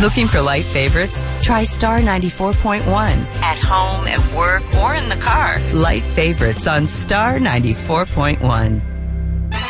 Looking for light favorites? Try Star 94.1. At home, at work, or in the car. Light favorites on Star 94.1.